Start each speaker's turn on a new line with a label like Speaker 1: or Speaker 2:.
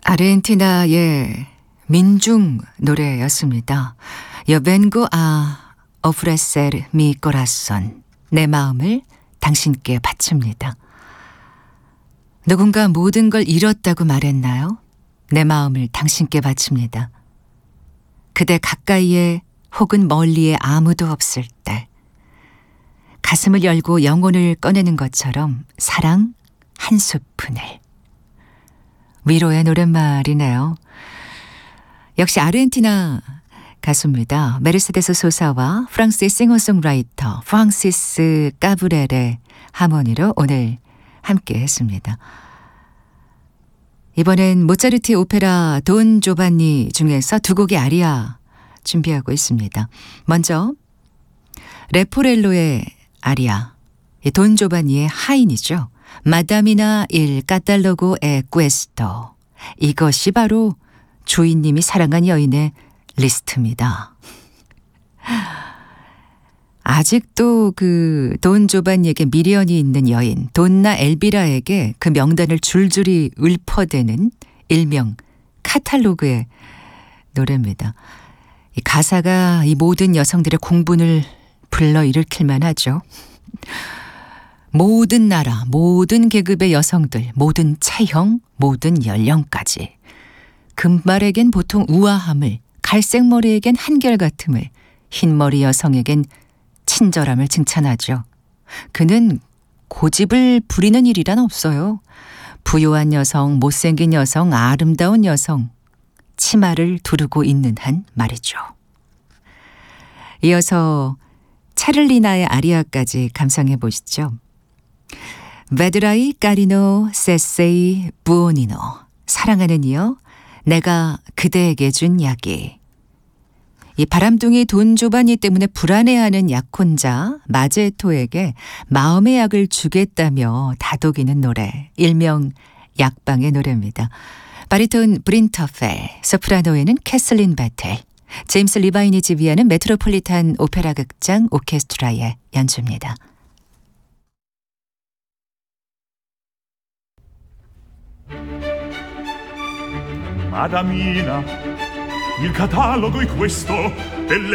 Speaker 1: 아르헨티나의 민중 노래였습니다. Yo vengo a ofrecer mi corazón. 내 마음을 당신께 바칩니다. 누군가 모든 걸 잃었다고 말했나요? 내 마음을 당신께 바칩니다. 그대 가까이에 혹은 멀리에 아무도 없을 때 가슴을 열고 영혼을 꺼내는 것처럼 사랑 한 스푼을. 위로의 노랫말이네요. 역시 아르헨티나 가수입니다. 메르세데스 소사와 프랑스의 싱어송라이터 프랑시스 까브렐의 하모니로 오늘 함께 했습니다. 이번엔 모차르트의 오페라 돈 조반니 중에서 두 곡의 아리아 준비하고 있습니다. 먼저 레포렐로의 아리아, 돈 조반니의 하인이죠. 마다미나 일 까탈로고 에 questo. 이것이 바로 주인님이 사랑한 여인의 리스트입니다. 아직도 그 돈 조반니에게 미련이 있는 여인 돈나 엘비라에게 그 명단을 줄줄이 읊어대는 일명 카탈로그의 노래입니다. 이 가사가 이 모든 여성들의 공분을 불러일으킬만 하죠. 모든 나라, 모든 계급의 여성들, 모든 체형, 모든 연령까지. 금발에겐 보통 우아함을, 갈색머리에겐 한결같음을, 흰머리 여성에겐 친절함을 칭찬하죠. 그는 고집을 부리는 일이란 없어요. 부요한 여성, 못생긴 여성, 아름다운 여성, 치마를 두르고 있는 한 말이죠. 이어서 차를리나의 아리아까지 감상해 보시죠. 베드라이 까리노 세세이 부오니노. 사랑하는 이여, 내가 그대에게 준 약이. 이 바람둥이 돈 조반니 때문에 불안해하는 약혼자 마제토에게 마음의 약을 주겠다며 다독이는 노래, 일명 약방의 노래입니다. 바리톤 브린터펠, 소프라노에는 캐슬린 베텔, 제임스 리바인이 지휘하는 메트로폴리탄 오페라 극장 오케스트라의 연주입니다.
Speaker 2: Madamina, il catalogo è questo delle